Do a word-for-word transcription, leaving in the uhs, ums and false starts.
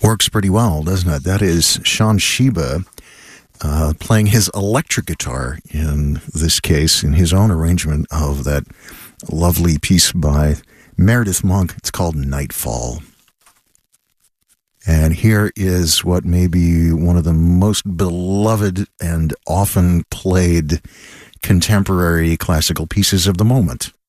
Works pretty well, doesn't it? That is Shawn Sheba uh, playing his electric guitar in this case, in his own arrangement of that lovely piece by Meredith Monk. It's called Nightfall. And here is what may be one of the most beloved and often played contemporary classical pieces of the moment.